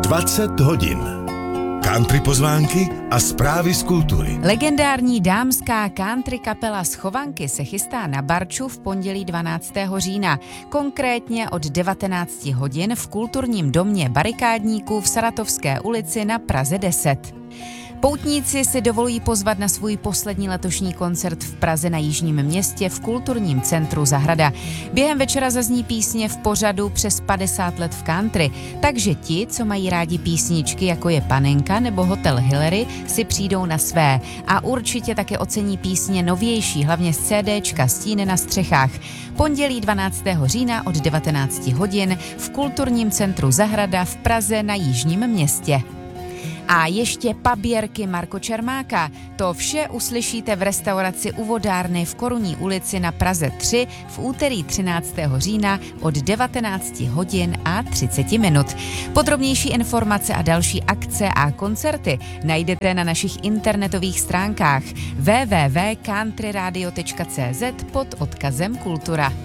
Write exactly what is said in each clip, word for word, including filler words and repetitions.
dvacet hodin. Country pozvánky a zprávy z kultury. Legendární dámská country kapela Schovanky se chystá na Barču v pondělí dvanáctého října, konkrétně od devatenáct hodin v kulturním domě Barikádníků v Saratovské ulici na Praze deset. Poutníci si dovolují pozvat na svůj poslední letošní koncert v Praze na Jižním Městě v kulturním centru Zahrada. Během večera zazní písně v pořadu přes padesát let v country, takže ti, co mají rádi písničky, jako je Panenka nebo Hotel Hillary, si přijdou na své. A určitě také ocení písně novější, hlavně z CDčka Stíny na střechách. Pondělí dvanáctého října od devatenáct hodin v kulturním centru Zahrada v Praze na Jižním Městě. A ještě paběrky Marko Čermáka. To vše uslyšíte v restauraci u Vodárny v Korunní ulici na Praze tři v úterý třináctého října od devatenáct hodin a třicet minut. Podrobnější informace a další akce a koncerty najdete na našich internetových stránkách w w w tečka country radio tečka c z pod odkazem Kultura.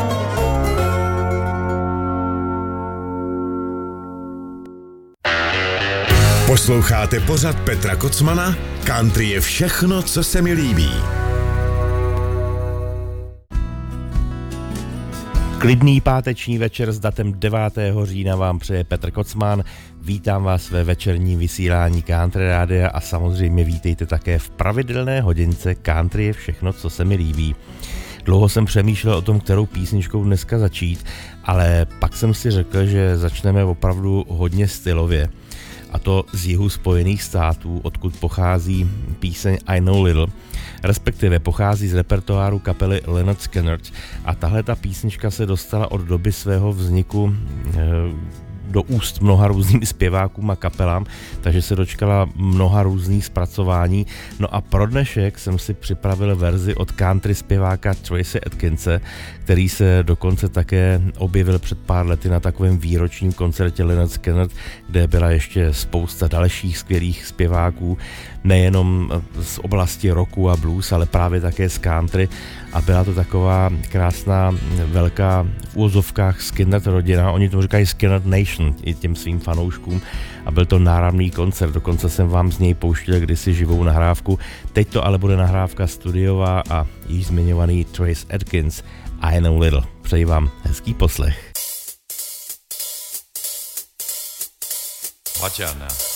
Posloucháte pořad Petra Kocmana? Country je všechno, co se mi líbí. Klidný páteční večer s datem devátého října vám přeje Petr Kocman. Vítám vás ve večerním vysílání Country Rádia a samozřejmě vítejte také v pravidelné hodince Country je všechno, co se mi líbí. Dlouho jsem přemýšlel o tom, kterou písničkou dneska začít, ale pak jsem si řekl, že začneme opravdu hodně stylově. A to z jihu Spojených států, odkud pochází píseň I Know Little, respektive pochází z repertoáru kapely Lynyrd Skynyrd a tahle ta písnička se dostala od doby svého vzniku e, do úst mnoha různým zpěvákům a kapelám, takže se dočkala mnoha různých zpracování. No a pro dnešek jsem si připravil verzi od country zpěváka Trace Adkinse, který se dokonce také objevil před pár lety na takovém výročním koncertě Lynyrd Skynyrd, kde byla ještě spousta dalších skvělých zpěváků, nejenom z oblasti rocku a blues, ale právě také z country. A byla to taková krásná, velká v úvozovkách Skynyrd rodina, oni tomu říkají Skynyrd Nation i těm svým fanouškům a byl to náramný koncert, dokonce jsem vám z něj pouštěl kdysi živou nahrávku, teď to ale bude nahrávka studiová a již zmiňovaný Trace Adkins, I Know Little. Přeji vám hezký poslech. Watch out now.